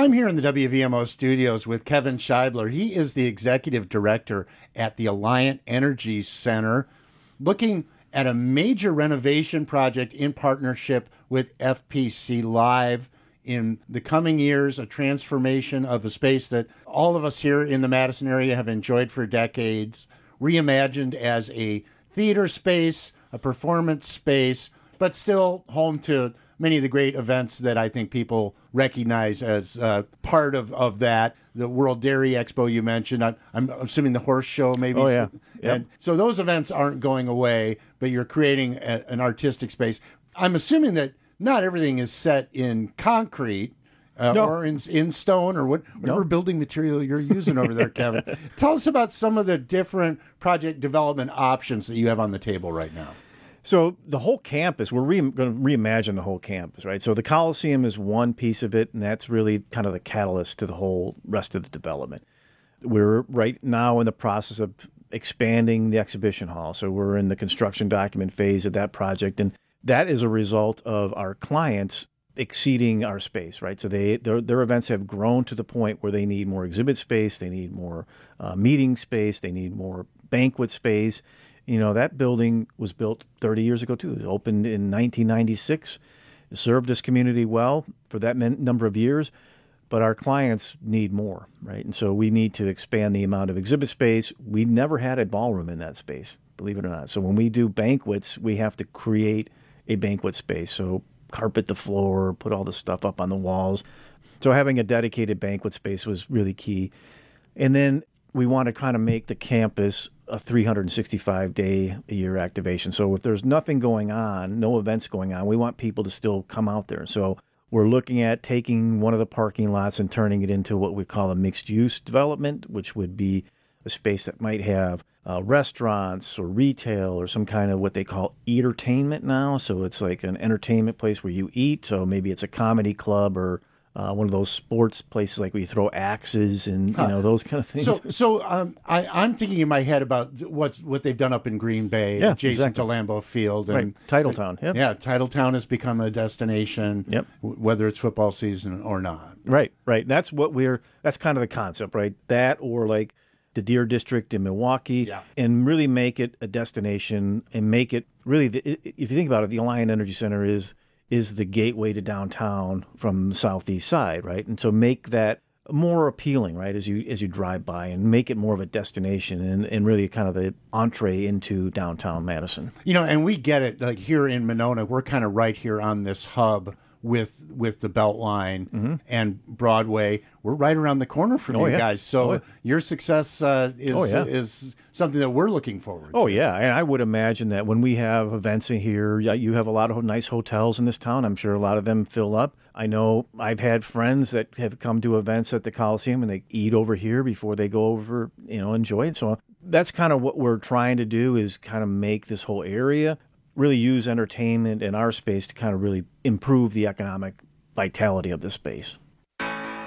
I'm here in the WVMO studios with Kevin Scheibler. He is the executive director at the Alliant Energy Center, looking at a major renovation project in partnership with FPC Live in the coming years, a transformation of a space that all of us here in the Madison area have enjoyed for decades, reimagined as a theater space, a performance space, but still home to many of the great events that I think people recognize as part of that. The World Dairy Expo you mentioned, I'm assuming the horse show maybe. Oh, yeah. Yep. And so those events aren't going away, but you're creating an artistic space. I'm assuming that not everything is set in concrete or in stone or whatever building material you're using over there, Kevin. Tell us about some of the different project development options that you have on the table right now. So the whole campus, we're going to reimagine the whole campus, right? So the Coliseum is one piece of it, and that's really kind of the catalyst to the whole rest of the development. We're right now in the process of expanding the exhibition hall. So we're in the construction document phase of that project, and that is a result of our clients exceeding our space, right? So their events have grown to the point where they need more exhibit space, they need more meeting space, they need more banquet space. You know, that building was built 30 years ago, too. It was opened in 1996. It served this community well for that number of years, but our clients need more, right? And so we need to expand the amount of exhibit space. We never had a ballroom in that space, believe it or not. So when we do banquets, we have to create a banquet space. So carpet the floor, put all the stuff up on the walls. So having a dedicated banquet space was really key. And then we want to kind of make the campus a 365-day-a-year activation. So if there's nothing going on, no events going on, we want people to still come out there. So we're looking at taking one of the parking lots and turning it into what we call a mixed-use development, which would be a space that might have restaurants or retail or some kind of what they call entertainment now. So it's like an entertainment place where you eat. So maybe it's a comedy club or one of those sports places like where you throw axes and those kind of things. So I'm thinking in my head about what they've done up in Green Bay, adjacent to Lambeau Field, and Titletown. Yep. Yeah, Titletown has become a destination. Yep. Whether it's football season or not. Right. That's kind of the concept, right? That or like the Deer District in Milwaukee, and really make it a destination and make it really. If you think about it, the Alliant Energy Center is the gateway to downtown from the southeast side, right? And so make that more appealing, right, as you drive by, and make it more of a destination and really kind of the entree into downtown Madison. And we get it, like here in Monona, we're kind of right here on this hub with the Beltline and Broadway. We're right around the corner from you guys. So your success is something that we're looking forward to. Oh, yeah. And I would imagine that when we have events in here, you have a lot of nice hotels in this town. I'm sure a lot of them fill up. I know I've had friends that have come to events at the Coliseum and they eat over here before they go over, enjoy it. So that's kind of what we're trying to do, is kind of make this whole area really use entertainment and our space to kind of really improve the economic vitality of this space.